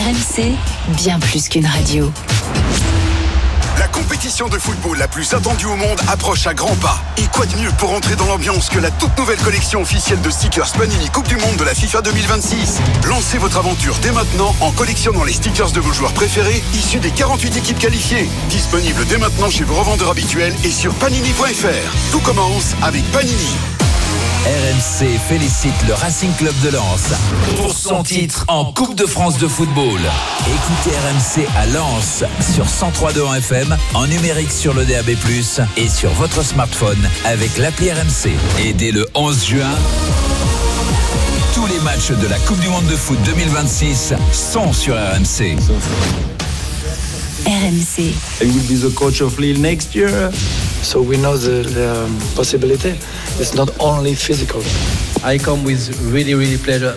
RMC, bien plus qu'une radio. La compétition de football la plus attendue au monde approche à grands pas. Et quoi de mieux pour entrer dans l'ambiance que la toute nouvelle collection officielle de stickers Panini Coupe du Monde de la FIFA 2026. Lancez votre aventure dès maintenant en collectionnant les stickers de vos joueurs préférés issus des 48 équipes qualifiées. Disponible dès maintenant chez vos revendeurs habituels et sur panini.fr. Tout commence avec Panini. RMC félicite le Racing Club de Lens pour son titre en Coupe de France de football. Écoutez RMC à Lens sur 103.2 en FM, en numérique sur le DAB+, et sur votre smartphone avec l'appli RMC. Et dès le 11 juin, tous les matchs de la Coupe du Monde de foot 2026 sont sur RMC. RMC. I will be the coach of Lille next year, so we know the possibility. It's not only physical. I come with really pleasure.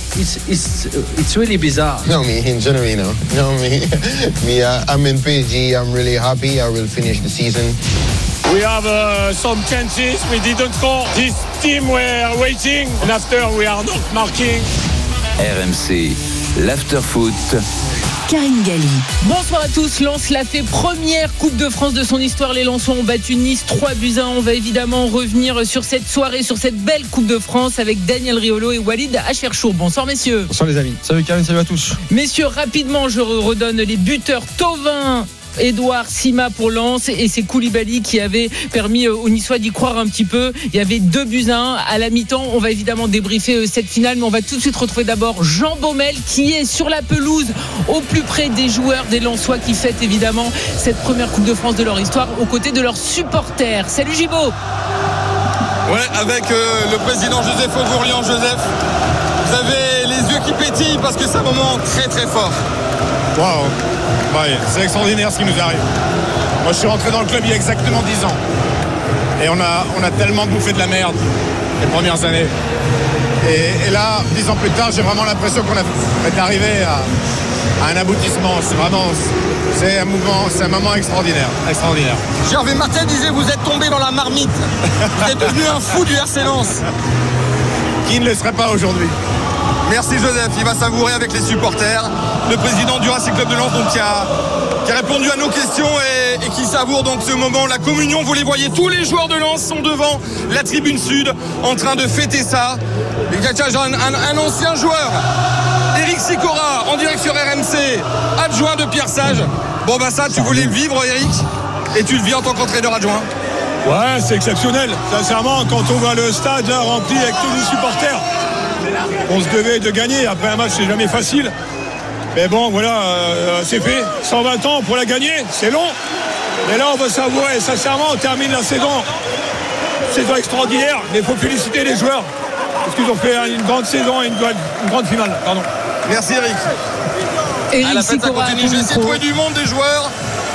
It's really bizarre. No, me in general, you know. No, me. I'm in PSG. I'm really happy. I will finish the season. We have some chances. We didn't score. This team were waiting, and after we are not marking. RMC, l'after-foot. Karine Galli. Bonsoir à tous. Lens l'a fait, première Coupe de France de son histoire. Les Lensois ont battu Nice 3-1. On va évidemment revenir sur cette soirée, sur cette belle Coupe de France avec Daniel Riolo et Walid Acharchour. Bonsoir messieurs. Bonsoir les amis. Salut Karine, salut à tous. Messieurs, rapidement je redonne les buteurs. Thauvin, Edouard, Sima pour Lens, et c'est Koulibaly qui avait permis aux Niçois d'y croire un petit peu. Il y avait 2-1 à la mi-temps. On va évidemment débriefer cette finale, mais on va tout de suite retrouver d'abord Jean Baumel qui est sur la pelouse au plus près des joueurs des Lensois qui fêtent évidemment cette première Coupe de France de leur histoire aux côtés de leurs supporters. Salut Gibo. Ouais, avec le président Joseph Augourlian. Joseph, vous avez les yeux qui pétillent parce que c'est un moment très très fort. Waouh, ouais, c'est extraordinaire ce qui nous arrive. Moi je suis rentré dans le club il y a exactement 10 ans. Et on a tellement bouffé de la merde les premières années. Et là, 10 ans plus tard, j'ai vraiment l'impression qu'on est arrivé à un aboutissement. C'est un mouvement, c'est un moment extraordinaire. Gervais Martin disait vous êtes tombé dans la marmite. Vous êtes devenu un fou du RC Lens. Qui ne le serait pas aujourd'hui? Merci Joseph, il va savourer avec les supporters. Le président du Racing Club de Lens donc, qui a répondu à nos questions et qui savoure donc ce moment, la communion. Vous les voyez, tous les joueurs de Lens sont devant la tribune sud en train de fêter ça. Un ancien joueur, Eric Sicora, en direct sur RMC, adjoint de Pierre Sage. Bon bah ça, tu voulais le vivre Eric, et tu le vis en tant qu'entraîneur adjoint. Ouais, c'est exceptionnel. Sincèrement, quand on voit le stade là, rempli avec tous les supporters, on se devait de gagner. Après un match, c'est jamais facile. Mais bon, voilà, c'est fait. 120 ans pour la gagner, c'est long. Mais là, on va savourer. Sincèrement, on termine la saison extraordinaire. Mais il faut féliciter les joueurs. Parce qu'ils ont fait une grande saison et une grande finale. Pardon. Merci Eric. Eric la fête, ça continue. Je vais essayer de trouver du monde des joueurs.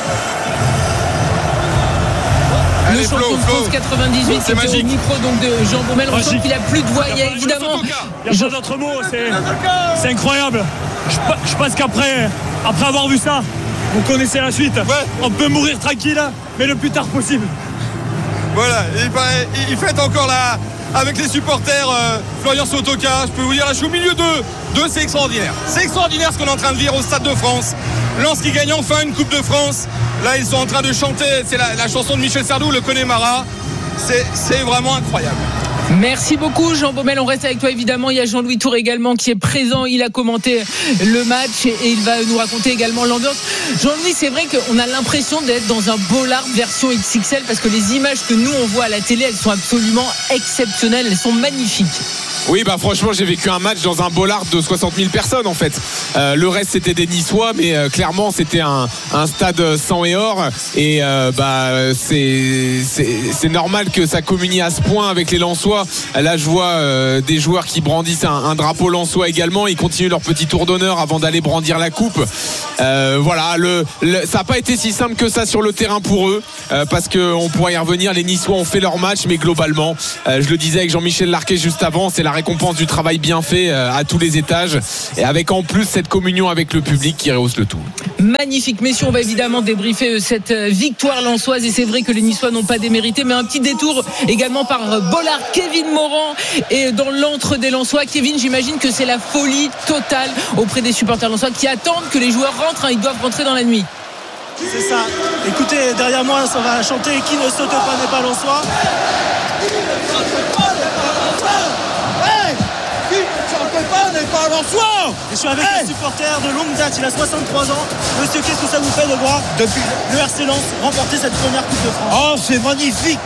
Le champion de France 98, c'est magique. Au micro donc de Jean Baumel. On sent qu'il a plus de voix. Il y a évidemment. Il n'y a pas d'autre mot. C'est incroyable. Je pense qu'après avoir vu ça, vous connaissez la suite. Ouais. On peut mourir tranquille, mais le plus tard possible. Voilà. Il fête encore là avec les supporters. Florian Sotoka. Je peux vous dire, là, je suis au milieu d'eux. C'est extraordinaire. C'est extraordinaire ce qu'on est en train de vivre au Stade de France. Lens qui gagne enfin une Coupe de France. Là, ils sont en train de chanter, c'est la chanson de Michel Sardou, le Connemara. C'est vraiment incroyable. Merci beaucoup Jean Baumel, on reste avec toi évidemment. Il y a Jean-Louis Tour également qui est présent, il a commenté le match et il va nous raconter également l'ambiance. Jean-Louis, c'est vrai qu'on a l'impression d'être dans un Bollard version XXL parce que les images que nous on voit à la télé, elles sont absolument exceptionnelles, elles sont magnifiques. Oui, bah franchement, j'ai vécu un match dans un Bollard de 60 000 personnes en fait. Le reste c'était des Niçois, mais clairement c'était un stade sang et or. Et c'est normal que ça communie à ce point avec les Lensois. Là, je vois des joueurs qui brandissent un drapeau lensois également. Ils continuent leur petit tour d'honneur avant d'aller brandir la coupe. Voilà, ça n'a pas été si simple que ça sur le terrain pour eux, parce qu'on pourra y revenir. Les Niçois ont fait leur match, mais globalement, je le disais avec Jean-Michel Larquet juste avant, c'est la récompense du travail bien fait à tous les étages, et avec en plus cette communion avec le public qui rehausse le tout. Magnifique, messieurs, on va évidemment débriefer cette victoire lensoise, et c'est vrai que les Niçois n'ont pas démérité, mais un petit détour également par Bollard. Kevin Morand est dans l'antre des Lensois. Kevin, j'imagine que c'est la folie totale auprès des supporters lensois qui attendent que les joueurs rentrent, ils doivent rentrer dans la nuit. C'est ça. Écoutez, derrière moi, ça va chanter Qui ne saute pas n'est pas lensois. Je suis avec un supporter de longue date, il a 63 ans. Monsieur, qu'est-ce que ça vous fait de voir depuis le RC Lens remporter cette première Coupe de France? Oh, c'est magnifique.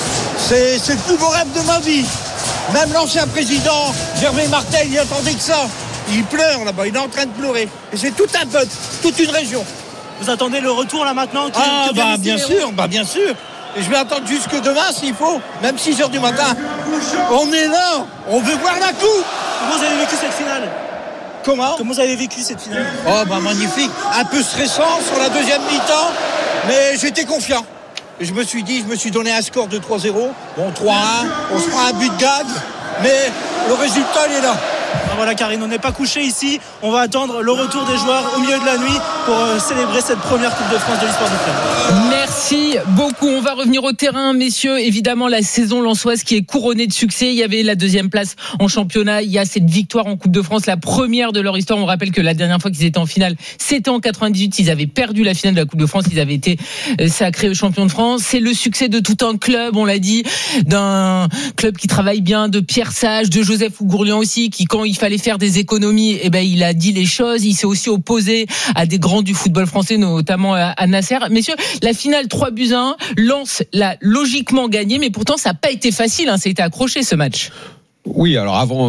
C'est le plus beau rêve de ma vie. Même l'ancien président Gervais Martel, il attendait que ça. Il pleure là-bas, il est en train de pleurer. Et c'est tout un peuple, toute une région. Vous attendez le retour là maintenant bien sûr. Et je vais attendre jusque demain s'il faut, même 6h du matin. On est là, on veut voir la coupe. Comment vous avez vécu cette finale? Comment vous avez vécu cette finale? Magnifique. Un peu stressant sur la deuxième mi-temps, mais j'étais confiant. Et je me suis donné un score de 3-0. Bon, 3-1, on se prend un but de gag, mais le résultat, il est là. Voilà, Karine, on n'est pas couché ici. On va attendre le retour des joueurs au milieu de la nuit pour célébrer cette première Coupe de France de l'histoire du club. Merci beaucoup. On va revenir au terrain, messieurs. Évidemment, la saison lensoise qui est couronnée de succès. Il y avait la deuxième place en championnat. Il y a cette victoire en Coupe de France, la première de leur histoire. On rappelle que la dernière fois qu'ils étaient en finale, c'était en 98. Ils avaient perdu la finale de la Coupe de France. Ils avaient été sacrés champions de France. C'est le succès de tout un club, on l'a dit, d'un club qui travaille bien, de Pierre Sage, de Joseph Ougourlian aussi, qui, quand il fallait faire des économies, il a dit les choses. Il s'est aussi opposé à des grands du football français, notamment à Nasser. Messieurs, la finale 3-1, Lens l'a logiquement gagné, mais pourtant ça n'a pas été facile, ça a été accroché ce match. Oui, alors avant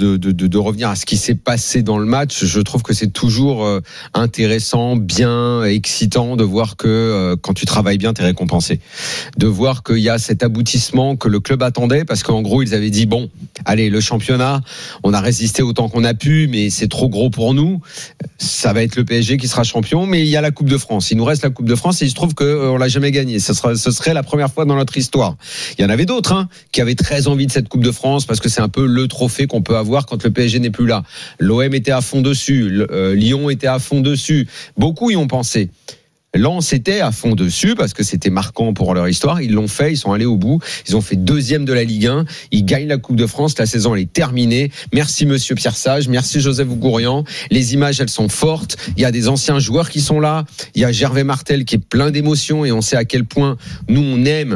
de revenir à ce qui s'est passé dans le match, je trouve que c'est toujours intéressant, bien excitant de voir que quand tu travailles bien, t'es récompensé. De voir qu'il y a cet aboutissement que le club attendait, parce qu'en gros, ils avaient dit, bon, allez, le championnat, on a résisté autant qu'on a pu, mais c'est trop gros pour nous. Ça va être le PSG qui sera champion, mais il y a la Coupe de France. Il nous reste la Coupe de France et il se trouve qu'on l'a jamais gagnée. Ce serait la première fois dans notre histoire. Il y en avait d'autres qui avaient très envie de cette Coupe de France, parce que c'est un peu le trophée qu'on peut avoir quand le PSG n'est plus là. L'OM était à fond dessus, Lyon était à fond dessus. Beaucoup y ont pensé. Lens était à fond dessus parce que c'était marquant pour leur histoire. Ils l'ont fait, ils sont allés au bout. Ils ont fait 2e de la Ligue 1. Ils gagnent la Coupe de France. La saison, elle est terminée. Merci Monsieur Pierre Sage. Merci Joseph Ougourlian. Les images, elles sont fortes. Il y a des anciens joueurs qui sont là. Il y a Gervais Martel qui est plein d'émotions et on sait à quel point nous, on aime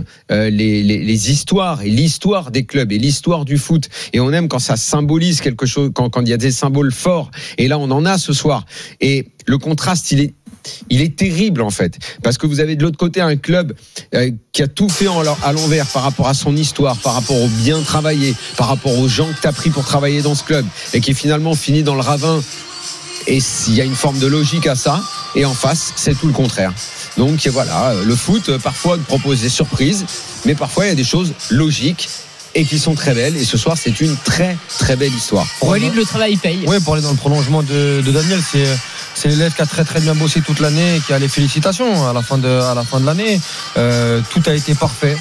les histoires et l'histoire des clubs et l'histoire du foot. Et on aime quand ça symbolise quelque chose, quand il y a des symboles forts. Et là, on en a ce soir. Et le contraste, il est terrible en fait, parce que vous avez de l'autre côté un club qui a tout fait à l'envers par rapport à son histoire, par rapport au bien travaillé, par rapport aux gens que tu as pris pour travailler dans ce club, et qui finalement finit dans le ravin. Et il y a une forme de logique à ça, et en face, c'est tout le contraire. Donc voilà, le foot parfois propose des surprises, mais parfois il y a des choses logiques et qui sont très belles. Et ce soir, c'est une très très belle histoire. Walid, le travail paye. Oui, pour aller dans le prolongement de Daniel, c'est l'élève qui a très très bien bossé toute l'année et qui a les félicitations à la fin de l'année. Tout a été parfait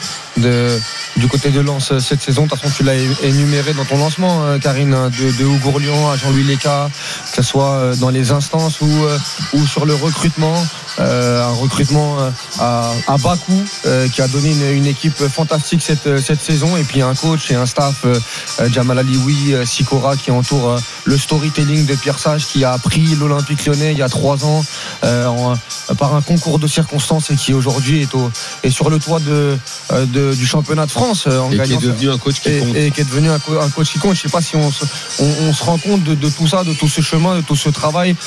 du côté de Lens cette saison. De toute façon, tu l'as énuméré dans ton lancement, Karine, de Ougourlian à Jean-Louis Léca, que ce soit dans les instances ou sur le recrutement. Un recrutement à bas coût qui a donné une équipe fantastique cette saison, et puis un coach et un staff, Jamal Alioui, Sikora, qui entoure le storytelling de Pierre Sage, qui a appris l'Olympique Lyonnais il y a 3 ans par un concours de circonstances, et qui aujourd'hui est sur le toit du championnat de France en et gagnant, qui est devenu un coach qui compte, et qui est devenu un coach qui compte. Je sais pas si on se rend compte de tout ça, de tout ce chemin, de tout ce travail.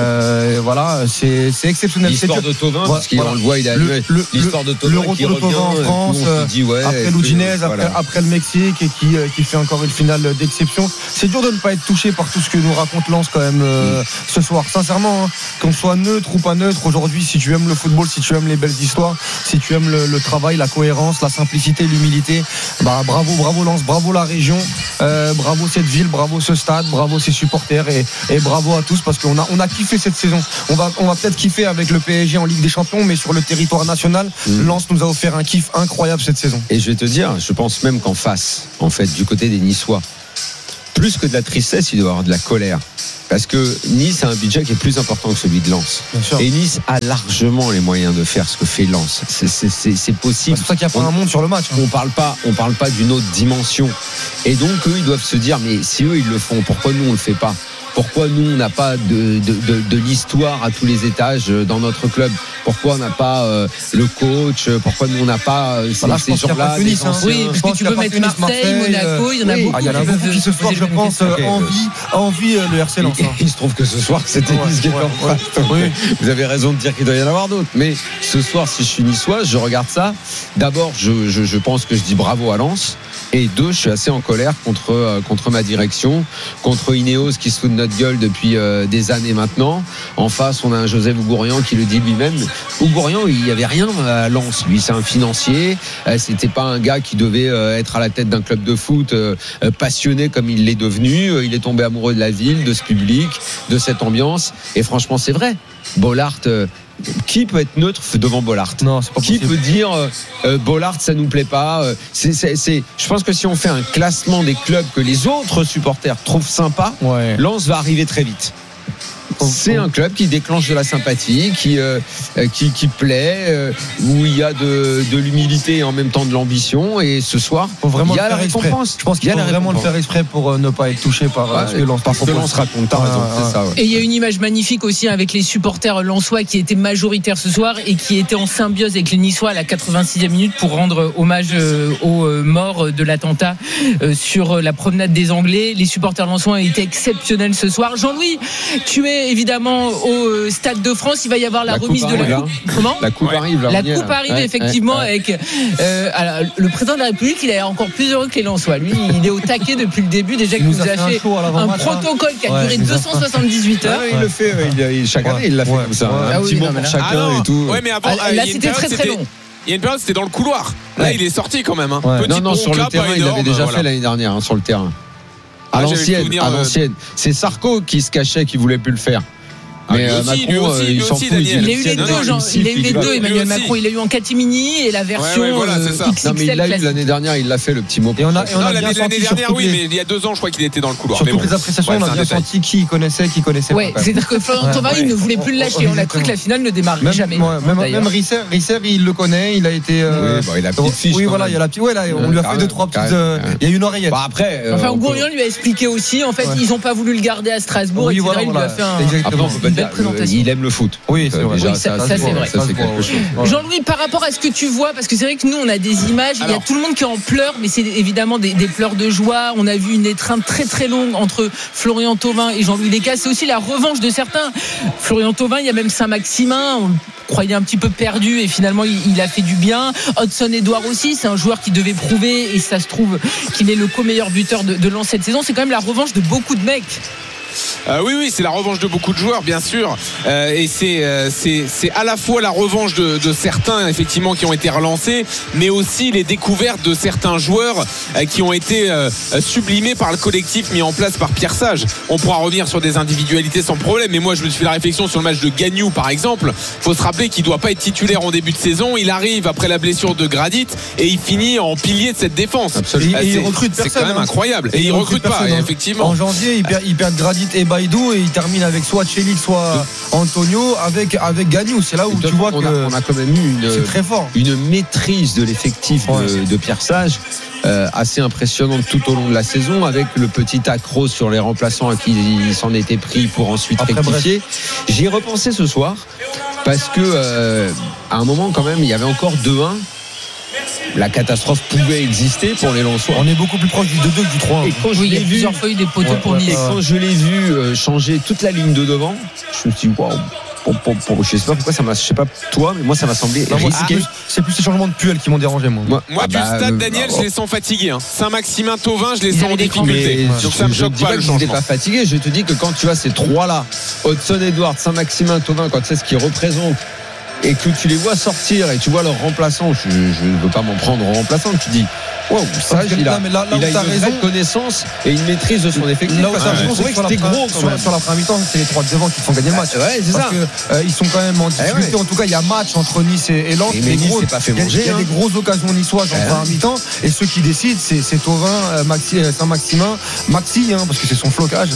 Voilà, c'est exceptionnel. L'histoire de Thauvin, parce qu'on le voit, il a l'histoire de Thauvin, le retour de Thauvin en France, après l'Udinese, après le Mexique, et qui fait encore une finale d'exception. C'est dur de ne pas être touché par tout ce que nous raconte Lens quand même ce soir. Sincèrement, qu'on soit neutre ou pas neutre, aujourd'hui, si tu aimes le football, si tu aimes les belles histoires, si tu aimes le travail, la cohérence, la simplicité, l'humilité, bravo Lens, bravo la région, bravo cette ville, bravo ce stade, bravo ses supporters, et bravo à tous, parce qu'on a kiffé cette saison. On va peut-être kiffer avec le PSG en Ligue des Champions, mais sur le territoire national, Lens nous a offert un kiff incroyable cette saison. Et je vais te dire, je pense même qu'en face, en fait, du côté des Niçois, plus que de la tristesse, il doit avoir de la colère. Parce que Nice a un budget qui est plus important que celui de Lens. Et Nice a largement les moyens de faire ce que fait Lens. C'est possible. C'est pour ça qu'il n'y a pas un monde sur le match. On parle pas d'une autre dimension. Et donc eux, ils doivent se dire, mais si eux ils le font, pourquoi nous on le fait pas ? Pourquoi nous on n'a pas de l'histoire à tous les étages dans notre club ? Pourquoi on n'a pas le coach ? Pourquoi nous on n'a pas ces gens-là ? Oui, parce que tu peux mettre Marseille, Monaco, il y en a beaucoup. Il y en a beaucoup qui ce soir, je pense, envie le RC Lens. Il se trouve que ce soir c'était Nice qui était en face. Vous avez raison de dire qu'il doit y en avoir d'autres. Mais ce soir, si je suis niçois, je regarde ça. D'abord, je pense que je dis bravo à Lens. Et deux, je suis assez en colère contre ma direction, contre Ineos qui se fout de notre gueule depuis des années maintenant. En face, on a un Joseph Ougourian qui le dit lui-même. Ougourian, il n'y avait rien à Lens. Lui, c'est un financier. C'était pas un gars qui devait être à la tête d'un club de foot passionné comme il l'est devenu. Il est tombé amoureux de la ville, de ce public, de cette ambiance. Et franchement, c'est vrai. Bollaert. Qui peut être neutre devant Bollaert ? Non, c'est pas possible. Qui peut dire Bollaert, ça nous plaît pas ? Je pense que si on fait un classement des clubs que les autres supporters trouvent sympa, Lens va arriver très vite. C'est un club qui déclenche de la sympathie, qui plaît, où il y a de l'humilité et en même temps de l'ambition. Et ce soir, il y a la récompense. Je pense qu'il faut vraiment le faire exprès pour ne pas être touché par ce que Lens raconte. T'as raison, c'est ça. Et il y a une image magnifique aussi avec les supporters lensois qui étaient majoritaires ce soir et qui étaient en symbiose avec les Niçois à la 86e minute pour rendre hommage aux morts de l'attentat sur la promenade des Anglais. Les supporters lensois ont été exceptionnels ce soir. Jean-Louis, tu es évidemment au Stade de France, il va y avoir la remise de la coupe. Comment ? La coupe arrive. La coupe arrive effectivement avec alors, le président de la République, il est encore plus heureux que les Lensois. Lui, il est au taquet depuis le début. Déjà qu'il nous a fait un protocole qui a duré 278 heures. Il le fait chaque année, il l'a fait comme ça. Un petit mot pour chacun et tout. Ouais, mais avant, là, c'était très très long. Il y a une période, c'était dans le couloir. Là, il est sorti quand même. Non, sur le terrain, il l'avait déjà fait l'année dernière, sur le terrain. À l'ancienne. C'est Sarko qui se cachait, qui voulait plus le faire. Mais Macron, il s'en fout. Il a eu les deux, Emmanuel Macron. Il a eu en catimini et la version XXL. Non, mais il l'a eu l'année dernière, il l'a fait le petit mot. Et on a l'année dernière, oui, mais il y a 2 ans, je crois qu'il était dans le couloir. Sur toutes les appréciations, on a bien senti qui connaissait pas. Ouais, c'est-à-dire que Florian Thauvin, il ne voulait plus le lâcher. On a cru que la finale ne démarrerait jamais. Même Risser, il le connaît, il a été. Oui, il a la petite fiche. Oui, voilà, il y a la petite. On lui a fait 2-3 petites. Il y a une oreillette. Après. Enfin, Ougourian lui a expliqué aussi. En fait, ils n'ont pas voulu le garder à Strasbourg. Il lui a fait une belle présentation. Le foot. Oui, c'est vrai. Oui, ça c'est vrai. Ça, c'est quelque chose. Jean-Louis, par rapport à ce que tu vois, parce que c'est vrai que nous, on a des images, il y a tout le monde qui est en pleurs, mais c'est évidemment des pleurs de joie. On a vu une étreinte très très longue entre Florian Thauvin et Jean-Louis Descastes. C'est aussi la revanche de certains. Florian Thauvin, il y a même Saint-Maximin. On croyait un petit peu perdu et finalement il a fait du bien. Hudson-Edouard aussi, c'est un joueur qui devait prouver et ça se trouve qu'il est le co-meilleur buteur de Lens cette saison. C'est quand même la revanche de beaucoup de mecs. Oui, c'est la revanche de beaucoup de joueurs, bien sûr. Et c'est à la fois la revanche de certains, effectivement, qui ont été relancés, mais aussi les découvertes de certains joueurs qui ont été sublimés par le collectif mis en place par Pierre Sage. On pourra revenir sur des individualités sans problème, mais moi, je me suis fait la réflexion sur le match de Gagnou, par exemple. Il faut se rappeler qu'il ne doit pas être titulaire en début de saison. Il arrive après la blessure de Gradit et il finit en pilier de cette défense. Absolument. Et il recrute personne. C'est quand même incroyable. Et il recrute pas, effectivement. En janvier, il perd Gradit et Baïdou et il termine avec soit Chelik soit Antonio avec Gagnou. C'est là où tu vois qu'on a quand même eu une maîtrise de l'effectif de Pierre Sage assez impressionnante tout au long de la saison, avec le petit accro sur les remplaçants à qui il s'en était pris pour ensuite rectifier. J'y ai repensé ce soir parce que à un moment quand même il y avait encore 2-1. La catastrophe pouvait exister pour les Lensois. On est beaucoup plus proche du 2-2 que du 3. Et quand il y a plusieurs fois eu des poteaux pour Nice. Et quand je l'ai vu changer toute la ligne de devant, je me suis dit waouh. Je sais pas pourquoi ça m'a, je sais pas toi, mais moi ça m'a semblé risqué. C'est plus les changements de Puel qui m'ont dérangé moi. Du stade, Daniel, je les sens fatigués. Saint-Maximin, Thauvin, je les sens en difficulté. Donc ça me choque pas le changement. Je ne pas fatigué. Je te dis que quand tu as ces trois là, Hudson-Edouard, Saint-Maximin, Thauvin, quand tu sais ce qu'ils représentent et que tu les vois sortir et tu vois leurs remplaçants, je ne veux pas m'en prendre en remplaçant, tu dis wow, ça, il a une vraie connaissance et une maîtrise de son effectif. Là où t'as raison, c'est que c'était gros sur la première mi-temps, c'est les 3 de devant qui font gagner le match. Ouais, c'est parce ça. Que ils sont quand même en difficulté. En tout cas, il y a match entre Nice et Lens. Mais Nice s'est pas fait manger. Il y a des grosses occasions niçoises en première mi-temps. Et ceux qui décident, c'est Thauvin, Saint-Maximin, Maxi, parce que c'est son flocage,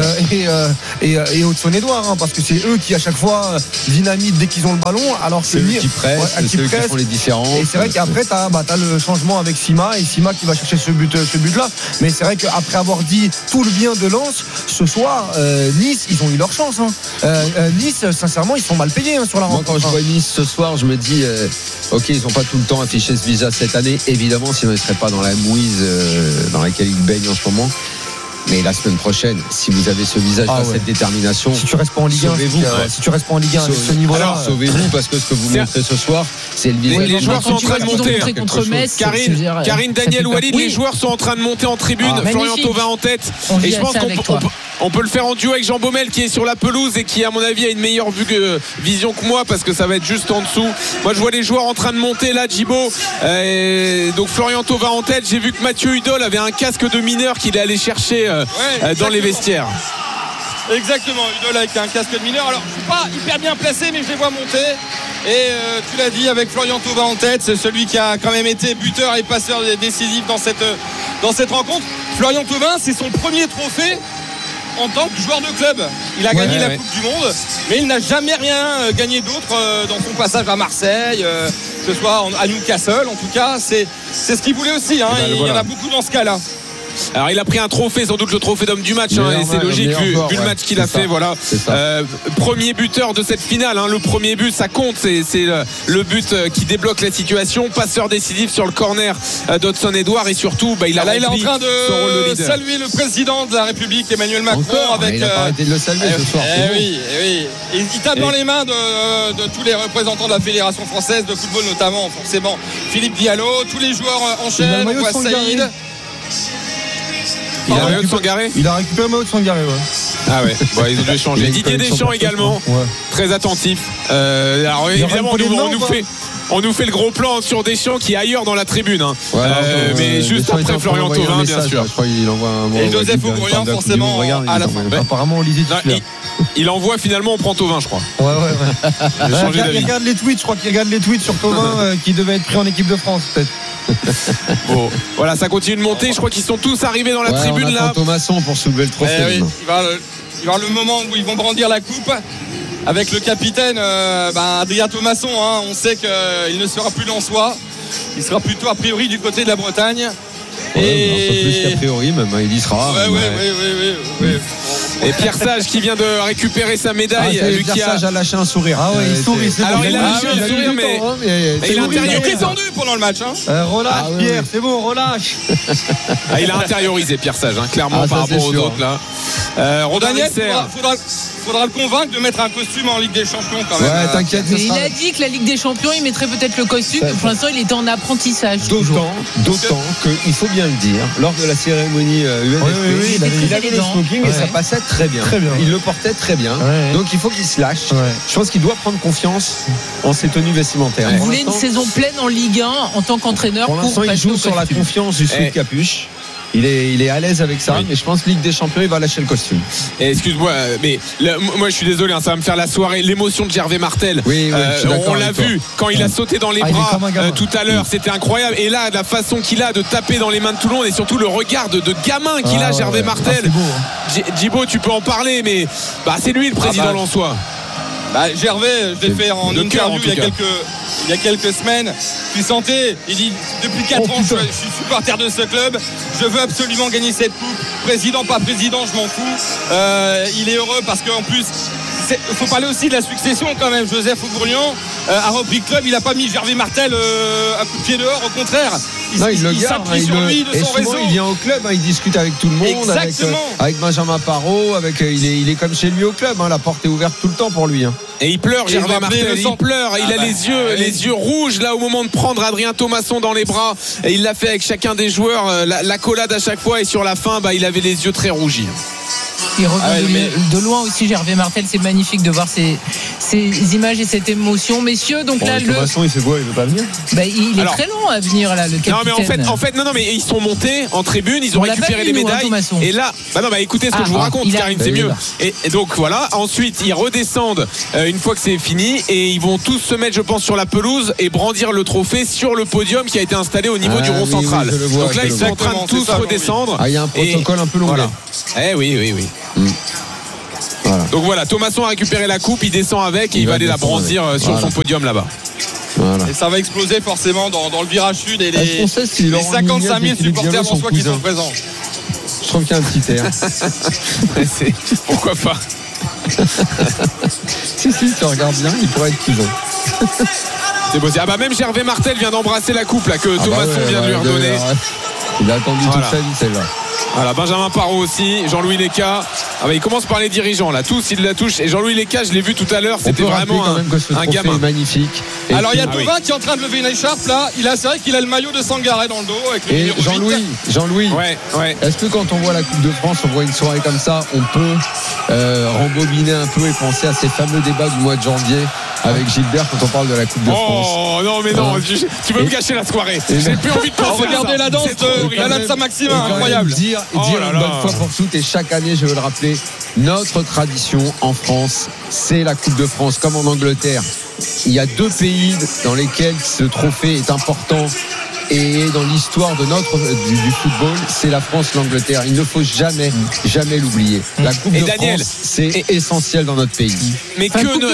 et Hudson-Édouard, parce que c'est eux qui à chaque fois dynamitent dès qu'ils ont le ballon. Alors c'est eux qui pressent, c'est eux qui font les différences. Et c'est vrai qu'après, t'as le changement avec Sima qui va chercher ce but-là. Mais c'est vrai qu'après avoir dit tout le bien de Lens, ce soir, Nice, ils ont eu leur chance. Nice, sincèrement, ils sont mal payés sur la rencontre. Moi, quand je vois Nice ce soir, je me dis, ok, ils n'ont pas tout le temps affiché ce visage cette année. Évidemment, sinon ils ne seraient pas dans la mouise dans laquelle ils baignent en ce moment. Mais la semaine prochaine, si vous avez ce visage, cette détermination, si tu restes pas en Ligue 1, si tu restes pas en Ligue 1 avec ce niveau-là, sauvez-vous, parce que ce que vous montrez ce soir, c'est le visage. Les joueurs sont en train de monter contre Metz. Karine, Daniel, Walid, les joueurs sont en train de monter en tribune. Florian Thauvin en tête. Et je pense qu'on peut le faire en duo avec Jean Baumel qui est sur la pelouse et qui, à mon avis, a une meilleure vision que moi parce que ça va être juste en dessous. Moi, je vois les joueurs en train de monter là, Djibo. Donc Florian Thauvin en tête. J'ai vu que Mathieu Hudol avait un casque de mineur qu'il est allé chercher dans les vestiaires. Exactement, Hudol avec un casque de mineur. Alors, je suis pas hyper bien placé, mais je les vois monter. Et tu l'as dit, avec Florian Thauvin en tête, c'est celui qui a quand même été buteur et passeur décisif dans cette rencontre. Florian Thauvin, c'est son premier trophée en tant que joueur de club. Il a gagné la Coupe du Monde, mais il n'a jamais rien gagné d'autre dans son passage à Marseille, que ce soit à Newcastle. En tout cas, c'est ce qu'il voulait aussi. Il y en a beaucoup dans ce cas-là. Alors il a pris un trophée, sans doute le trophée d'homme du match, et c'est logique vu le match qu'il a fait. Voilà. Premier buteur de cette finale, le premier but ça compte, c'est le but qui débloque la situation, passeur décisif sur le corner d'Hudson-Édouard, et surtout il a il est en train de saluer le président de la République Emmanuel Macron. Il n'a pas arrêté de le saluer ce soir. Oui. Il tape dans les mains de tous les représentants de la Fédération française de football, notamment forcément Philippe Diallo. Tous les joueurs enchaînent. On voit Saïd. Il a récupéré Sangaré. Il a récupéré Maud Sangaré, Ah ouais, ils ont dû échanger. Didier Deschamps également, très attentif. Alors évidemment, on nous fait le gros plan sur Deschamps qui est ailleurs dans la tribune. Mais juste après Florian Thauvin, bien sûr. Je crois qu'il envoie un mot. Et Joseph Augourian, forcément, à la fin. Apparemment, on lisait tout là. Il envoie finalement, on prend Thauvin, je crois. Il regarde les tweets, je crois qu'il regarde les tweets sur Thauvin qui devait être pris en équipe de France, peut-être. Bon, voilà, ça continue de monter. Je crois qu'ils sont tous arrivés dans la tribune là. Thomasson pour soulever le trophée. Il va y avoir le moment où ils vont brandir la coupe avec le capitaine Adrien Thomasson. On sait qu'il ne sera plus lensois. Il sera plutôt a priori du côté de la Bretagne. Un peu plus qu'a priori, même il y sera. Oui. Et Pierre Sage qui vient de récupérer sa médaille. Pierre Sage a lâché un sourire. Il sourit. Alors il a lâché un sourire, mais il était tendu pendant le match. Relâche, Pierre, c'est bon, relâche. Il a intériorisé Pierre Sage, clairement par rapport aux autres là. Daniel, faudra le convaincre de mettre un costume en Ligue des Champions quand même. Ouais, t'inquiète. Il a dit que la Ligue des Champions, il mettrait peut-être le costume. Pour l'instant, il était en apprentissage. D'autant qu'il faut bien le dire, lors de la cérémonie UNFP, il avait le smoking et ça passait très bien. Il le portait très bien. Donc il faut qu'il se lâche. Je pense qu'il doit prendre confiance en ses tenues vestimentaires. Il voulait une saison pleine en Ligue 1 en tant qu'entraîneur. Pour l'instant, il joue sur la confiance du sous capuche. Il est à l'aise avec ça, mais je pense que Ligue des Champions, il va lâcher le costume. Et excuse-moi, mais moi je suis désolé, ça va me faire la soirée. L'émotion de Gervais Martel, on l'a vu quand il a sauté dans les bras tout à l'heure, c'était incroyable. Et là, la façon qu'il a de taper dans les mains de tout le monde et surtout le regard de gamin qu'il a, Gervais Martel. Djibo, tu peux en parler, mais c'est lui le président lensois. Gervais, je l'ai fait en interview il y a quelques semaines. Tu sentais, il dit depuis 4 ans je suis supporter de ce club, je veux absolument gagner cette coupe. Président, pas président, je m'en fous. Il est heureux parce qu'en plus, il faut parler aussi de la succession quand même. Joseph Augourian a repris le club, il n'a pas mis Gervais Martel un coup de pied dehors, au contraire. Il s'appuie sur lui de son réseau. Il vient au club, il discute avec tout le monde, avec Benjamin Parot, il est comme chez lui au club, la porte est ouverte tout le temps pour lui. Et il pleure, Gervais Martel, il pleure, il a les yeux rouges là au moment de prendre Adrien Thomasson dans les bras, et il l'a fait avec chacun des joueurs, l'accolade à chaque fois, et sur la fin il avait les yeux très rougis. Il revient de loin aussi, Gervais Martel. C'est magnifique de voir ces ces images et cette émotion, messieurs. Donc là, Thomasson, il fait quoi? Il veut pas venir? Il est très long à venir là, le capitaine. Non, mais ils sont montés en tribune, ils ont récupéré les médailles. Et là, écoutez ce que je vous raconte, Karine, c'est mieux. Et donc voilà. Ensuite, ils redescendent une fois que c'est fini et ils vont tous se mettre, je pense, sur la pelouse et brandir le trophée sur le podium qui a été installé au niveau du rond central. Donc là, ils sont en train de tous redescendre. Il y a un protocole un peu long. Voilà. Oui. Voilà. Donc voilà, Thomasson a récupéré la coupe, il descend avec et il va aller la brandir sur son podium là-bas. Voilà. Et ça va exploser forcément dans le virage sud et les 55 000 supporters lensois qui sont présents. Je trouve qu'il y a un petit air. Pourquoi pas? Si, tu regardes bien, il pourrait être cousin. C'est possible. Même Gervais Martel vient d'embrasser la coupe là, que Thomasson vient de lui redonner. Il a attendu toute sa vie celle-là. Voilà, Benjamin Parot aussi, Jean-Louis Léca. Il commence par les dirigeants là, tous ils la touchent. Et Jean-Louis Léca, je l'ai vu tout à l'heure, c'était vraiment un gamin magnifique. Alors il y a Thauvin qui est en train de lever une écharpe là. C'est vrai qu'il a le maillot de Sangaré dans le dos avec le numéro 8. Jean-Louis. Ouais. Est-ce que quand on voit la Coupe de France, on voit une soirée comme ça, on peut rembobiner un peu et penser à ces fameux débats du mois de janvier avec Gilbert quand on parle de la Coupe de France? Oh non, mais non, tu veux me gâcher la soirée. J'ai plus envie de penser à ça. Regardez la danse de Latza Maxima, incroyable. Dire une bonne fois pour toutes, et chaque année, je veux le rappeler, notre tradition en France, c'est la Coupe de France, comme en Angleterre. Il y a 2 pays dans lesquels ce trophée est important. Et dans l'histoire de du football, c'est la France, l'Angleterre. Il ne faut jamais l'oublier. La Coupe de France, c'est essentiel dans notre pays. Mais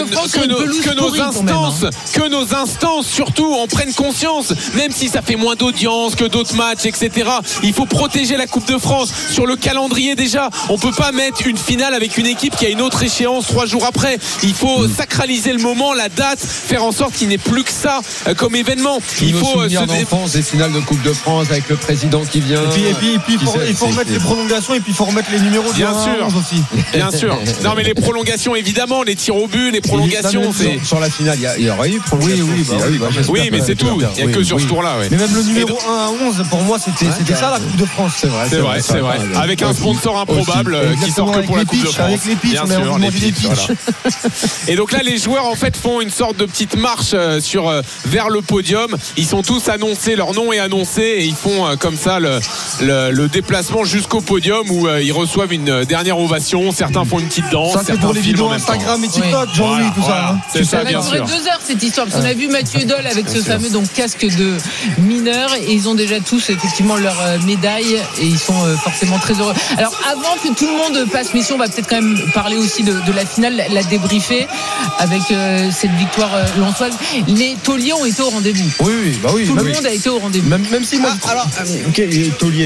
que nos instances surtout en prennent conscience, même si ça fait moins d'audience que d'autres matchs, etc. Il faut protéger la Coupe de France. Sur le calendrier déjà, on peut pas mettre une finale avec une équipe qui a une autre échéance 3 jours après. Il faut sacraliser le moment, la date, faire en sorte qu'il n'y ait plus que ça comme événement. Il faut des finales de Coupe de France avec le président qui vient. Et puis il faut remettre les prolongations et puis il faut remettre les nunuméros bien sûr aussi. Bien sûr. Non mais les prolongations évidemment, les tirs au but, les prolongations. Sur la finale, il y aurait eu prolongation. Oui, mais c'est tout. Il n'y a que sur ce tour-là. Mais même le numéro 1 à 11, pour moi, c'était ça la Coupe de France. C'est vrai. Avec un sponsor improbable qui sort que pour la Coupe de France. Avec les pitchs, on a demandé des pitchs. Et donc là, les joueurs en fait font une sorte de petite marche vers le podium. Ils sont tous annoncés, leur nom est annoncé et ils font comme ça le déplacement jusqu'au podium où ils reçoivent une dernière ovation. Certains font une petite danse. Ça c'est pour les vidéos Instagram et TikTok, Jean-Louis, tout ça. C'est ça, bien sûr. Ça a duré 2 heures cette histoire parce qu'on a vu Mathieu Dole avec ce fameux casque de mineur et ils ont déjà tous effectivement leur médaille et ils sont forcément très heureux. Alors avant que tout le monde passe, messieurs, on va peut-être quand même parler aussi de la finale, la débriefer avec cette victoire lensoise. Les tauliers ont été au rendez-vous. Oui. Tout le monde a été au rendez-vous. Même si moi. Taulier,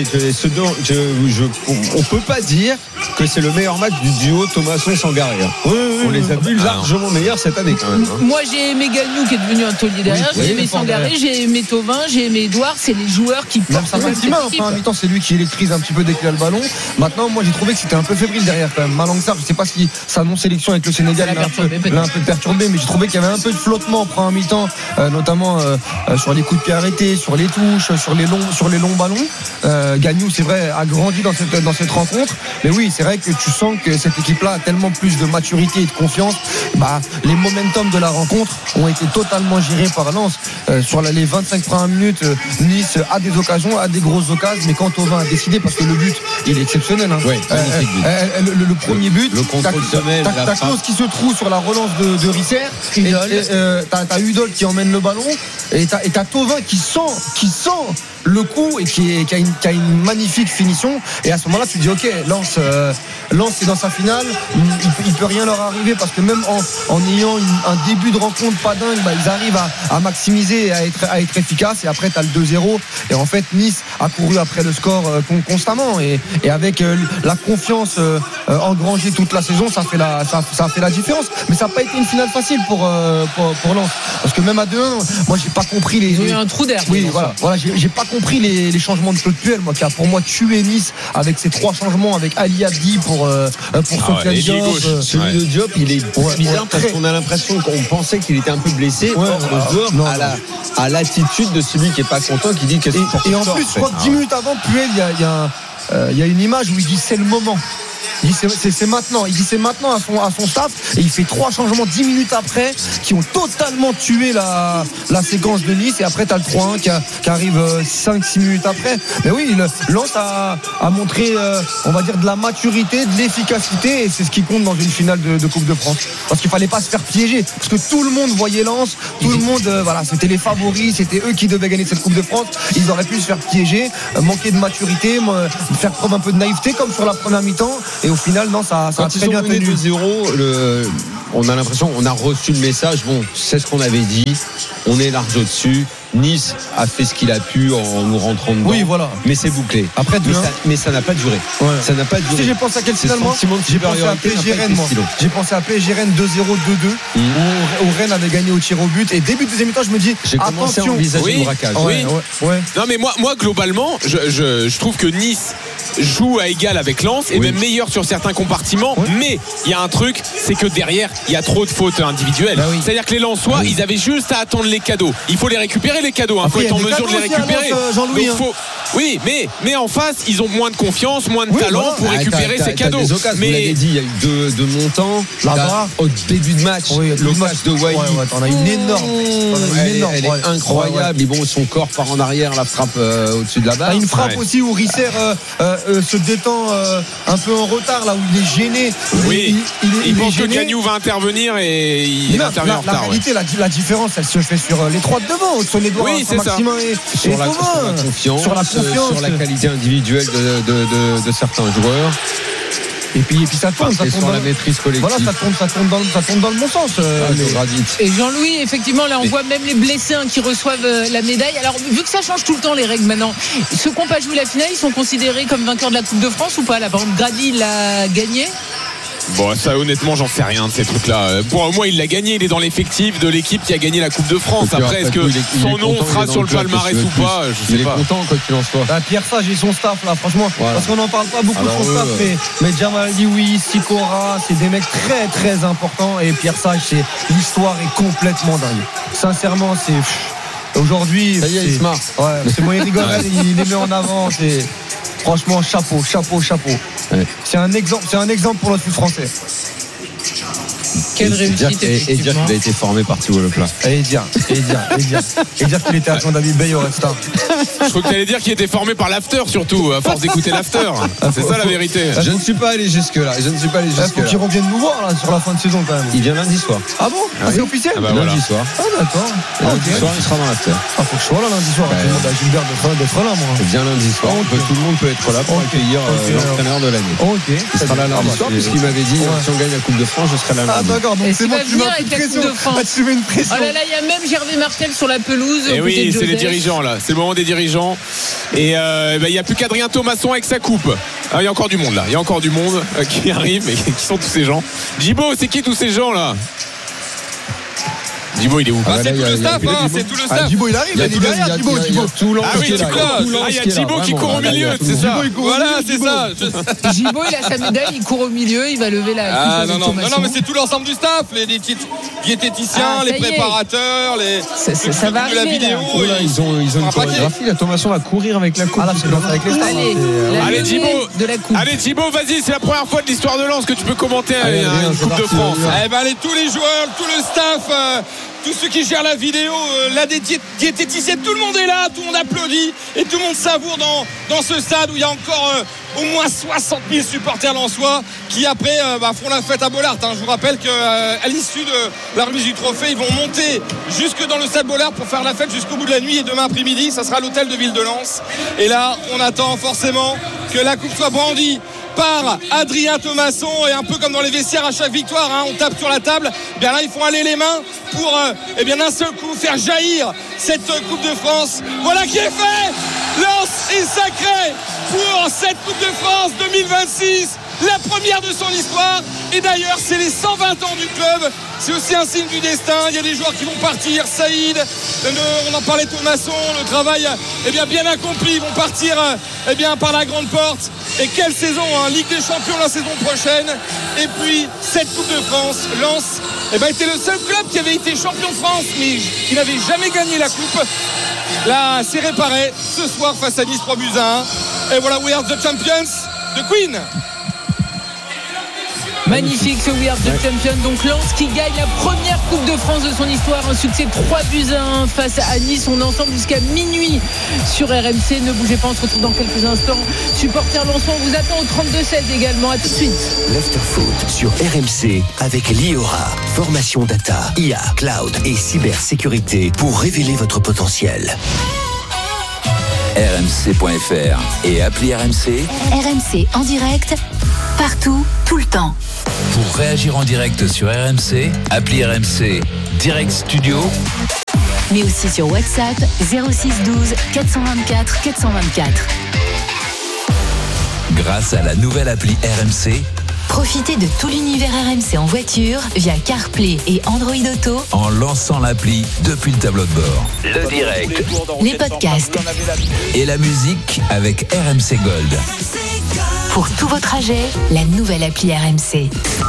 on peut pas dire que c'est le meilleur match du duo Thomasson-Sangaré. On les a vus largement meilleurs cette année quand même. Moi j'ai aimé Gagnou qui est devenu un taulier derrière, j'ai aimé Sangaré, j'ai aimé Thauvin, j'ai aimé Edouard. C'est les joueurs qui portent cette équipe. En mi-temps, c'est lui qui électrise un petit peu dès qu'il a le ballon. Maintenant, moi j'ai trouvé que c'était un peu fébrile derrière quand même. Malang Sarr, je sais pas si sa non-sélection avec le Sénégal l'a un peu perturbé, mais j'ai trouvé qu'il y avait un peu de flottement en première mi-temps, notamment sur les coups de pied arrêtés, sur les touches, sur les longs ballons. Gagnou, c'est vrai, a grandi dans cette rencontre. Mais oui, c'est vrai que tu sens que cette équipe-là a tellement plus de maturité et de confiance. Les momentum de la rencontre ont été totalement gérés par Lens. Sur les 25 premières minutes, Nice a des occasions, a des grosses occasions, mais quand Thauvin a décidé, parce que le but, il est exceptionnel. Le premier but, t'as Klose qui se trouve sur la relance de Risser. T'as Udol qui emmène le ballon et t'as Thauvin qui sent le coup et qui a une magnifique finition. Et à ce moment-là, tu dis ok, Lens est dans sa finale, il peut rien leur arriver parce que même en ayant un début de rencontre pas dingue, ils arrivent à maximiser et à être efficaces. Et après, t'as le 2-0. Et en fait, Nice a couru après le score constamment et avec la confiance engrangée toute la saison, ça a fait la différence. Mais ça n'a pas été une finale facile pour Lens parce que même à 2-1, moi j'ai pas compris ils ont eu un trou d'air. Oui, voilà, j'ai pas compris les changements de Claude Puel, moi qui a pour moi tué Nice avec ses 3 changements avec Ali Abdi pour Sofiane Diop. Celui de Diop, il est bizarre parce qu'on a l'impression qu'on pensait qu'il était un peu blessé. Le joueur à l'attitude de celui qui est pas content, qui dit que c'est et en plus, je crois que 10 minutes avant Puel, il y a une image où il dit c'est le moment. Il dit c'est maintenant. Il dit c'est maintenant à son staff et il fait 3 changements 10 minutes après qui ont totalement tué la séquence de Nice et après t'as le 3-1 qui arrive 5-6 minutes après. Mais oui, Lens a montré on va dire de la maturité, de l'efficacité et c'est ce qui compte dans une finale de Coupe de France. Parce qu'il fallait pas se faire piéger parce que tout le monde voyait Lens, tout le monde voilà, c'était les favoris, c'était eux qui devaient gagner cette Coupe de France. Ils auraient pu se faire piéger, manquer de maturité, faire preuve un peu de naïveté comme sur la première mi-temps et au final non, ça a très bien tenu. 2-0, on a l'impression, on a reçu le message, bon, c'est ce qu'on avait dit, on est large au-dessus. Nice a fait ce qu'il a pu en nous rentrant dedans. Oui, voilà. Mais c'est bouclé. Après, mais ça n'a pas duré. Ouais. Ça n'a pas duré. Si j'ai pensé à quel final, moi j'ai pensé à PSG Rennes, moi. J'ai pensé à PSG Rennes 2-0, 2-2, où Rennes avait gagné au tir au but. Et début de deuxième mi-temps, je me dis, j'ai commencé à envisager le braquage. Oui. Non, mais moi globalement, je trouve que Nice joue à égal avec Lens et même meilleur sur certains compartiments. Mais il y a un truc, c'est que derrière, il y a trop de fautes individuelles. C'est-à-dire que les Lensois, ils avaient juste à attendre les cadeaux. Il faut les récupérer, les cadeaux. Il faut être en mesure de les récupérer. Jean-Louis, oui, mais en face, ils ont moins de confiance, moins de talent pour récupérer ces cadeaux. Mais vous l'avez dit, il y a eu deux montants. Là-bas, au début de match, le match de Wai. On a une énorme. Elle est incroyable. Et bon, son corps part en arrière, la frappe au-dessus de la barre. Une frappe aussi où Risser se détend un peu en retard, là où il est gêné. Oui, il pense que Gagnou va intervenir et il intervient en retard. La réalité, la différence, elle se fait sur les 3 de devant, Son Edouard, Maximin et sur la confiance, sur la qualité individuelle de certains joueurs. Et puis ça tourne, sur la maîtrise collective. Voilà, ça tourne dans le bon sens. Et Jean-Louis, effectivement, là on voit même les blessés qui reçoivent la médaille. Alors vu que ça change tout le temps les règles maintenant, ceux qui n'ont pas joué la finale, ils sont considérés comme vainqueurs de la Coupe de France ou pas? Là, par exemple, Grady l'a gagné. Bon, ça honnêtement, j'en sais rien de ces trucs-là. Pour moi, il l'a gagné, il est dans l'effectif de l'équipe qui a gagné la Coupe de France. Après, est-ce que son nom sera sur le palmarès ou pas? Je sais pas. Il est content quoi qu'il en soit. Pierre Sage et son staff là, franchement, parce qu'on n'en parle pas beaucoup de son staff, mais Jamal Dioui, Sikora, c'est des mecs très très importants et Pierre Sage, l'histoire est complètement dingue. Sincèrement, c'est aujourd'hui. Ça y est, il se marre. Ouais, c'est bon, il rigole, il les met en avant. Franchement, chapeau. Ouais. C'est un exemple pour le foot français. Quelle réussite. Et dire qu'il a été formé par Thibaut Leplat. Et dire qu'il était agent David Bay au Red Star. Je crois que tu allais dire qu'il était formé par l'after surtout, à force d'écouter l'after. C'est ça la vérité. Je ne suis pas allé jusque-là. Faut qu'il revienne nous voir là, sur la fin de saison quand même. Il vient lundi soir. Ah bon? C'est officiel? Lundi soir. Ah d'accord. Lundi soir, il sera dans l'after. Faut que je sois là lundi soir. Je demande à Gilbert d'être là, moi. Il vient lundi soir. Tout le monde peut être là pour accueillir l'entraîneur de l'année. Il sera là lundi soir puisqu'il m'avait dit si on gagne la Coupe de France, je serai là lundi. Ah d'accord. Donc c'est bon, tu m'as avec la Coupe de France. Tu mets une pression. Oh là là, il y a même Gervais Martel sur la pelouse. Et oui, c'est les dirigeants là. C'est le moment des dirigeants. Et il n'y a plus qu'Adrien Thomasson avec sa coupe. Il y a encore du monde là. Il y a encore du monde qui arrive. Mais qui sont tous ces gens? Djibo, c'est qui tous ces gens là? Djibo, il est où? C'est tout le staff, c'est tout le staff. Djibo, il arrive, il est derrière Djibo. Ah oui, il y a Djibo qui court au milieu, c'est ça. Voilà, c'est ça. Djibo, il a sa médaille, il court au milieu, il va lever la. Ah non, mais c'est tout l'ensemble du staff, les diététiciens, les préparateurs, ça va de la vidéo. Ils ont une chorégraphie. La Thomasson va courir avec la coupe. Avec les stars. Allez, Djibo, vas-y, c'est la première fois de l'histoire de Lens que tu peux commenter une Coupe de France. Eh ben, tous les joueurs, tout le staff. Tous ceux qui gèrent la vidéo, la diététicienne, tout le monde est là, tout le monde applaudit et tout le monde savoure dans ce stade où il y a encore au moins 60 000 supporters lensois qui après feront la fête à Bollaert. Je vous rappelle qu'à l'issue de la remise du trophée, ils vont monter jusque dans le stade Bollaert pour faire la fête jusqu'au bout de la nuit et demain après-midi, ça sera l'hôtel de ville de Lens. Et là, on attend forcément que la coupe soit brandie par Adrien Thomasson et un peu comme dans les vestiaires à chaque victoire, on tape sur la table. Bien là, ils font aller les mains pour d'un seul coup faire jaillir cette Coupe de France. Voilà qui est fait. Lens est sacré pour cette Coupe de France 2026, la première de son histoire. Et d'ailleurs, c'est les 120 ans du club. C'est aussi un signe du destin. Il y a des joueurs qui vont partir. Saïd, on en parlait, Thomasson, le travail bien accompli. Ils vont partir par la grande porte. Et quelle saison, Ligue des Champions la saison prochaine. Et puis cette Coupe de France, Lens était le seul club qui avait été champion de France mais qui n'avait jamais gagné la coupe. Là, c'est réparé ce soir face à Nice 3-1. Et voilà, we are the champions, the Queen. Magnifique ce We Are the Champion. Donc Lens qui gagne la première Coupe de France de son histoire. Un succès 3-1 face à Nice. On est ensemble jusqu'à minuit sur RMC. Ne bougez pas, on se retrouve dans quelques instants. Supporters lensois, on vous attend au 32-16 également. À tout de suite. L'Afterfoot sur RMC avec Liora. Formation data, IA, cloud et cybersécurité pour révéler votre potentiel. RMC.fr et appli RMC. RMC en direct, partout, tout le temps. Pour réagir en direct sur RMC, appli RMC Direct Studio. Mais aussi sur WhatsApp 06 12 424 424. Grâce à la nouvelle appli RMC, profitez de tout l'univers RMC en voiture via CarPlay et Android Auto en lançant l'appli depuis le tableau de bord. Le direct, les podcasts et la musique avec RMC Gold. Pour tous vos trajets, la nouvelle appli RMC.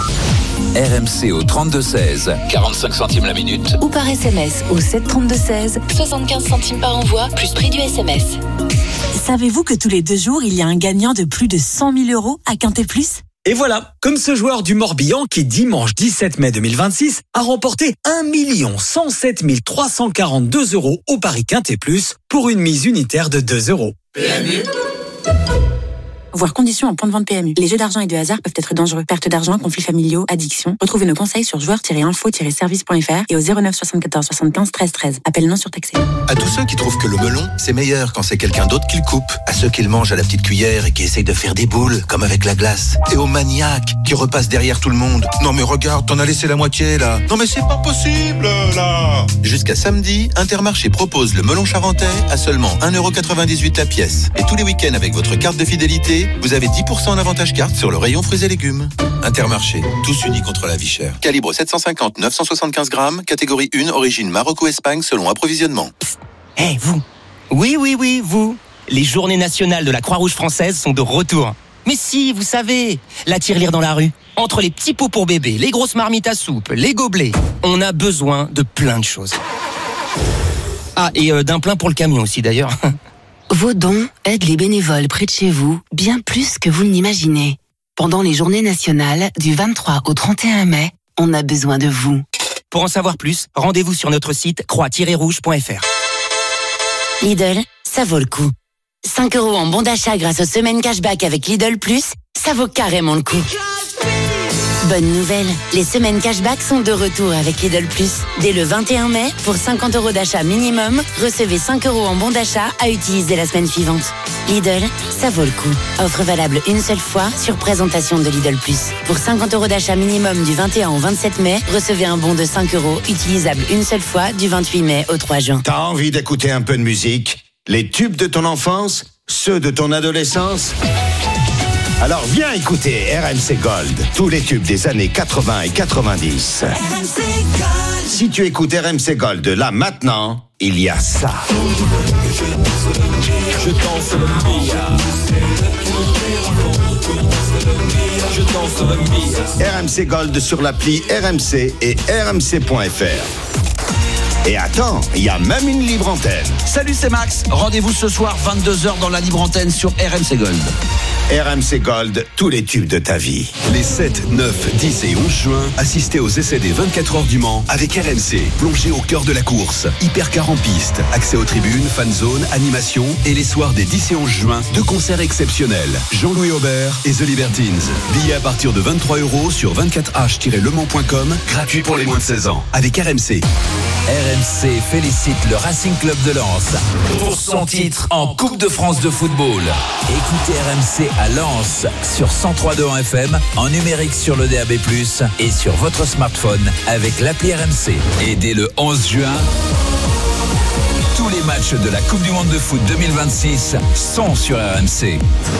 RMC au 32-16, 45 centimes la minute. Ou par SMS au 732-16, 75 centimes par envoi, plus prix du SMS. Savez-vous que tous les 2 jours, il y a un gagnant de plus de 100 000 € à Quintet Plus ? Et voilà, comme ce joueur du Morbihan qui, dimanche 17 mai 2026, a remporté 1 107 342 € au Paris Quintet Plus pour une mise unitaire de 2 €. PMU. Voir conditions en point de vente PMU. Les jeux d'argent et de hasard peuvent être dangereux. Perte d'argent, conflits familiaux, addiction. Retrouvez nos conseils sur joueurs-info-service.fr et au 09 74 75 13 13. Appel non surtaxé. À tous ceux qui trouvent que le melon, c'est meilleur quand c'est quelqu'un d'autre qui le coupe. À ceux qui le mangent à la petite cuillère et qui essayent de faire des boules, comme avec la glace. Et aux maniaques qui repassent derrière tout le monde. Non mais regarde, t'en as laissé la moitié là. Non mais c'est pas possible là. Jusqu'à samedi, Intermarché propose le melon charentais à seulement 1,98€ la pièce. Et tous les week-ends avec votre carte de fidélité, vous avez 10% en avantage carte sur le rayon fruits et légumes. Intermarché, tous unis contre la vie chère. Calibre 750-975 grammes, catégorie 1, origine Maroc-Espagne selon approvisionnement. Eh, vous. Oui, vous. Les journées nationales de la Croix-Rouge française sont de retour. Mais si, vous savez, la tirelire dans la rue. Entre les petits pots pour bébé, les grosses marmites à soupe, les gobelets, on a besoin de plein de choses. Ah, et d'un plein pour le camion aussi d'ailleurs. Vos dons aident les bénévoles près de chez vous bien plus que vous ne l'imaginez. Pendant les journées nationales du 23 au 31 mai, on a besoin de vous. Pour en savoir plus, rendez-vous sur notre site croix-rouge.fr. Lidl, ça vaut le coup. 5 € en bon d'achat grâce aux semaines cashback avec Lidl Plus, ça vaut carrément le coup. Bonne nouvelle, les semaines cashback sont de retour avec Lidl Plus. Dès le 21 mai, pour 50 € d'achat minimum, recevez 5 € en bon d'achat à utiliser la semaine suivante. Lidl, ça vaut le coup. Offre valable une seule fois sur présentation de Lidl Plus. Pour 50 € d'achat minimum du 21 au 27 mai, recevez un bon de 5 € utilisable une seule fois du 28 mai au 3 juin. T'as envie d'écouter un peu de musique ? Les tubes de ton enfance ? Ceux de ton adolescence ? Alors viens écouter RMC Gold, tous les tubes des années 80 et 90. Si tu écoutes RMC Gold là maintenant, il y a ça. Je danse le Mia. Je danse le Mia. RMC Gold sur l'appli RMC et rmc.fr. Et attends, il y a même une libre antenne. Salut, c'est Max. Rendez-vous ce soir 22h dans la libre antenne sur RMC Gold. RMC Gold, tous les tubes de ta vie. Les 7, 9, 10 et 11 juin, assistez aux essais des 24 heures du Mans avec RMC. Plongez au cœur de la course. Hypercar en piste, accès aux tribunes, fan zone, animation et les soirs des 10 et 11 juin, deux concerts exceptionnels. Jean-Louis Aubert et The Libertines. Billets à partir de 23 € sur 24h-lemans.com, gratuit pour les moins de 16 ans. Avec RMC. RMC félicite le Racing Club de Lens pour son titre en Coupe de France de football. Écoutez RMC à Lens sur 103.2 en FM, en numérique sur le DAB+, et sur votre smartphone avec l'appli RMC. Et dès le 11 juin, tous les matchs de la Coupe du Monde de foot 2026 sont sur RMC.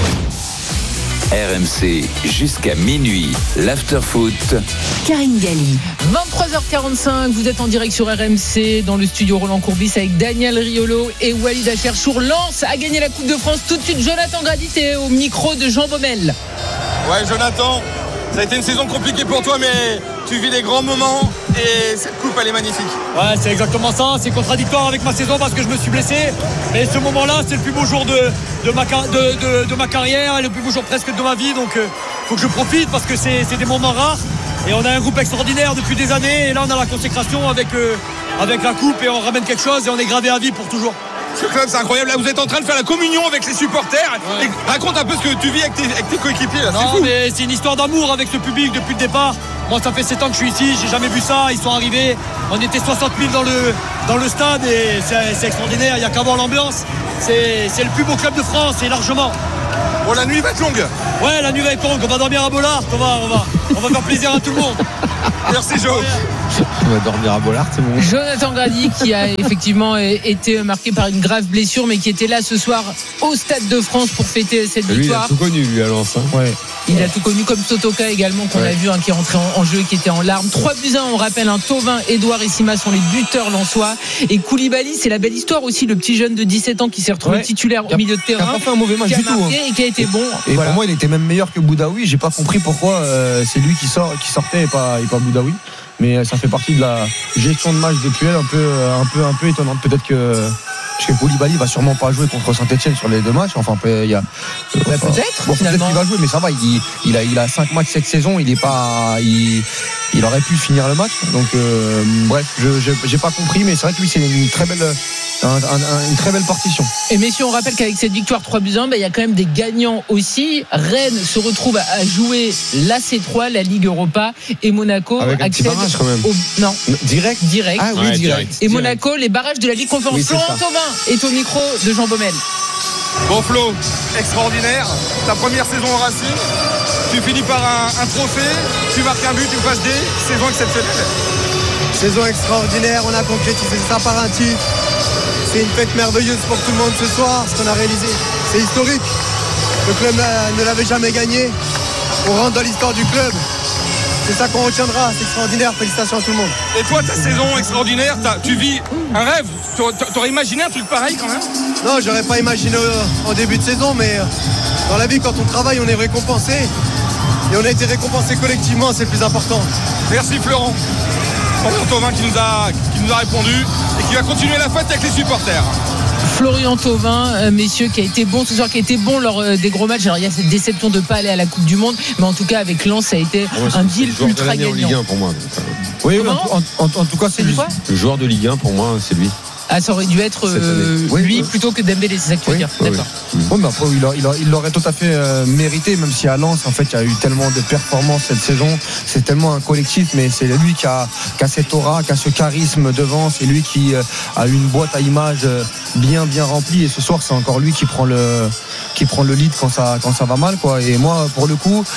RMC jusqu'à minuit, l'afterfoot. Karine Galli. 23h45, vous êtes en direct sur RMC dans le studio Roland Courbis avec Daniel Riolo et Walid Acharchour. Lens a gagné la Coupe de France. Tout de suite, Jonathan Gradit est au micro de Jean Baumel. Ouais, Jonathan, ça a été une saison compliquée pour toi, mais tu vis des grands moments et cette coupe, elle est magnifique. Ouais, c'est exactement ça. C'est contradictoire avec ma saison parce que je me suis blessé. Mais ce moment-là, c'est le plus beau jour de ma carrière et le plus beau jour presque de ma vie. Donc faut que je profite parce que c'est des moments rares. Et on a un groupe extraordinaire depuis des années. Et là, on a la consécration avec la coupe et on ramène quelque chose et on est gravé à vie pour toujours. Ce club, c'est incroyable. Là, vous êtes en train de faire la communion avec les supporters. Ouais. Et raconte un peu ce que tu vis avec tes coéquipiers. Là. Non, mais c'est une histoire d'amour avec ce public depuis le départ. Moi, ça fait 7 ans que je suis ici. J'ai jamais vu ça. Ils sont arrivés. On était 60 000 dans le stade et c'est extraordinaire. Il n'y a qu'à voir l'ambiance. C'est le plus beau club de France et largement. Bon, la nuit va être longue. Ouais, la nuit va être longue. On va dormir à Bollard. On va faire plaisir à tout le monde. Merci, Jo. On va dormir à Bollard, c'est bon. Jonathan Grady qui a effectivement été marqué par une grave blessure, mais qui était là ce soir au Stade de France pour fêter cette victoire. Il a tout connu, lui, à Lens. Hein. Ouais. Il a tout connu, comme Sotoka également, qu'on a vu, qui est rentré en jeu et qui était en larmes. 3-1, on rappelle, Thauvin, Edouard et Sima sont les buteurs lensois. Et Koulibaly, c'est la belle histoire aussi, le petit jeune de 17 ans qui s'est retrouvé titulaire au milieu de terrain. Qui n'a pas fait un mauvais match du tout. Et qui a été bon. Et pour moi, il était même meilleur que Boudaoui. J'ai pas compris pourquoi c'est lui qui sortait et pas Boudaoui. Mais ça fait partie de la gestion de match de Puel un peu étonnante. Peut-être que Koulibaly va sûrement pas jouer contre Saint-Etienne sur les 2 matchs. Enfin, il y a peut-être. Bon, peut-être qu'il va jouer, mais ça va. Il a 5 matchs cette saison. Il aurait pu finir le match. Donc bref, j'ai pas compris, mais c'est vrai que lui, c'est une très belle partition. Et messieurs, on rappelle qu'avec cette victoire 3-1, il y a quand même des gagnants aussi. Rennes se retrouve à jouer la C3, la Ligue Europa, et Monaco avec un petit barrage quand même. Non, direct. Ah oui, direct. Et Monaco, les barrages de la Ligue Conférence. Florent Thauvin est au micro de Jean Baumel. Bon, Flo, extraordinaire. Ta première saison au Racing, tu finis par un trophée, tu marques un but, une passe D, saison exceptionnelle. Saison extraordinaire, on a concrétisé ça par un titre. C'est une fête merveilleuse pour tout le monde ce soir, ce qu'on a réalisé. C'est historique. Le club ne l'avait jamais gagné. On rentre dans l'histoire du club. C'est ça qu'on retiendra, c'est extraordinaire. Félicitations à tout le monde. Et toi, ta saison extraordinaire, tu vis un rêve. T'aurais imaginé un truc pareil quand même? Non, j'aurais pas imaginé en début de saison, mais dans la vie, quand on travaille, on est récompensé. Et on a été récompensé collectivement, c'est le plus important. Merci Florent. Florent Thauvin qui nous a répondu et qui va continuer la fête avec les supporters. Florian Thauvin, messieurs, qui a été bon ce soir, qui a été bon lors des gros matchs. Alors il y a cette déception de ne pas aller à la Coupe du Monde, mais en tout cas avec Lens, ça a été un deal ultra gagnant. Le joueur de Ligue 1 pour moi. Oui, en tout cas, c'est lui. Le joueur de Ligue 1 pour moi, c'est lui. Ah, ça aurait dû être lui plutôt que Dembélé, c'est ça que tu veux dire. D'accord. Oui, mais après, il l'aurait tout à fait mérité, même si à Lens, en fait, il y a eu tellement de performances cette saison. C'est tellement un collectif, mais c'est lui qui a cette aura, qui a ce charisme devant. C'est lui qui a une boîte à images bien remplie. Et ce soir, c'est encore lui qui prend le lead quand ça va mal, quoi. Et moi, pour le coup,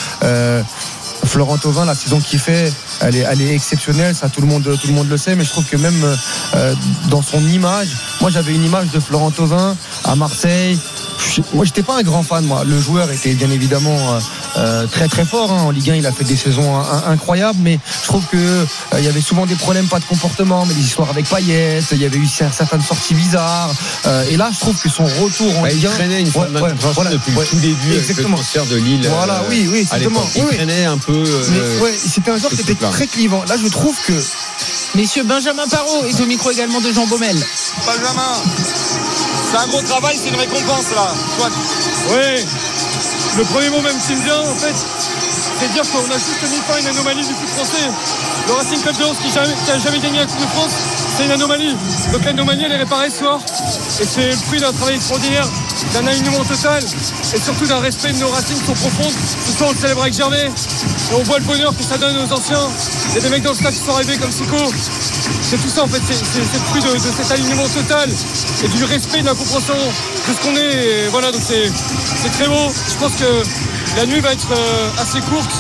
Florent Thauvin, la saison qu'il fait, elle est exceptionnelle, ça tout le monde le sait, mais je trouve que même dans son image, moi j'avais une image de Florent Thauvin à Marseille. Moi j'étais pas un grand fan, moi. Le joueur était bien évidemment très fort, hein. En Ligue 1 il a fait des saisons incroyables, mais je trouve que il y avait souvent des problèmes, pas de comportement, mais des histoires avec Payet, il y avait eu certaines sorties bizarres, et là je trouve que son retour en Ligue 1, il traînait une forme d'incompréhension depuis le tout début avec le transfert de Lille. Voilà, oui, exactement. Il traînait un peu. C'était un joueur qui était très clivant. Là je trouve que messieurs, Benjamin Parot est au micro également de Jean Baumel. Benjamin, c'est un gros travail, c'est une récompense là. Oui, le premier mot même qui me vient en fait, c'est dire qu'on a juste mis fin à une anomalie du foot français. Le Racing Club de Lens qui n'a jamais gagné la Coupe de France, c'est une anomalie. Donc l'anomalie elle est réparée ce soir. Et c'est le fruit d'un travail extraordinaire, d'un alignement total et surtout d'un respect de nos racines qui sont profondes. Ce soir on le célèbre avec Gervais et on voit le bonheur que ça donne aux anciens. Il y a des mecs dans le stade qui sont arrivés comme Sico. C'est tout ça en fait, c'est le fruit de cet alignement total et du respect, de la compréhension de ce qu'on est. Et voilà, donc c'est très beau. Je pense que la nuit va être assez courte.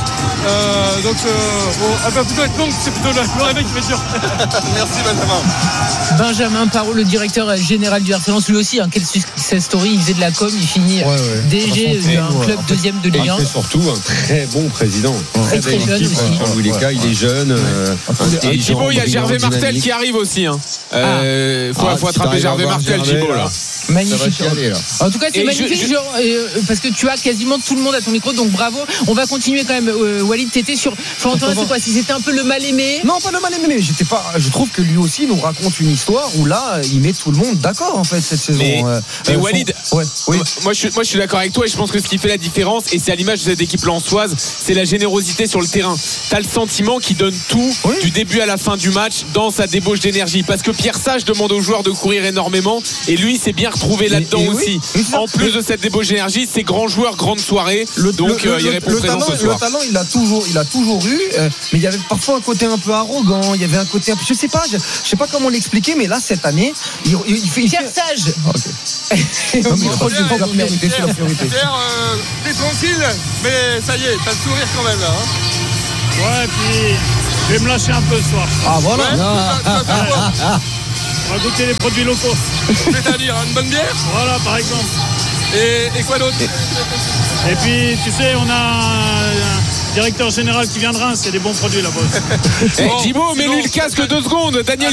Elle va plutôt être longue, c'est plutôt le réveil qui va être dur. Merci Benjamin. Benjamin Parot, le directeur général du RC Lens, lui aussi, quelle success story, il faisait de la com, il finit DG d'un club deuxième de Ligue 1. Et surtout un très bon président. Très jeune aussi. Jean-Louis Léca, il est jeune, Thibaut, il y a Gervais Martel qui arrive aussi. Faut attraper Gervais Martel, Thibaut, là. Magnifique. En tout cas, c'est magnifique, parce que tu as quasiment tout le monde à ton micro, donc bravo. On va continuer quand même. Walid, t'étais sur Florentin, c'est quoi? Si c'était un peu le mal-aimé? Non, pas le mal-aimé. Je trouve que lui aussi nous raconte une histoire où là, il met tout le monde d'accord en fait cette saison. Mais Walid, moi je suis d'accord avec toi et je pense que ce qui fait la différence, et c'est à l'image de cette équipe lensoise, c'est la générosité sur le terrain. T'as le sentiment qu'il donne tout du début à la fin du match dans sa débauche d'énergie. Parce que Pierre Sage demande aux joueurs de courir énormément et lui c'est bien retrouvé là-dedans aussi. En plus de cette débauche d'énergie, c'est grand joueur, grande soirée. Donc il répond présent ce soir. Le talent, il a toujours eu, mais il y avait parfois un côté un peu arrogant. Il y avait un côté, je sais pas comment l'expliquer, mais là cette année, il fait Pierre Sage. T'es tranquille, mais ça y est, t'as le sourire quand même là. Ouais, puis je vais me lâcher un peu ce soir. Ah voilà. On va goûter les produits locaux. C'est-à-dire une bonne bière? Voilà, par exemple. Et quoi d'autre? Et puis, tu sais, on a un directeur général qui vient de Reims, c'est des bons produits là-bas. Thibaut, mets-lui le casque 2 secondes. Daniel